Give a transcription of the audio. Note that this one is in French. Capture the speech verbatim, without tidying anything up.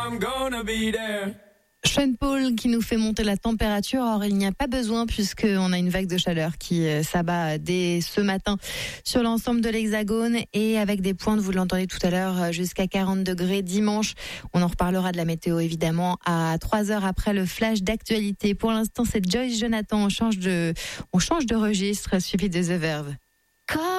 Sean Paul qui nous fait monter la température. Or, il n'y a pas besoin puisqu'on a une vague de chaleur qui s'abat dès ce matin sur l'ensemble de l'Hexagone et avec des pointes, vous l'entendez tout à l'heure, jusqu'à quarante degrés dimanche. On en reparlera de la météo évidemment à trois heures après le flash d'actualité. Pour l'instant, c'est Joyce Jonathan. On change de, on change de registre, suivi de The Verve.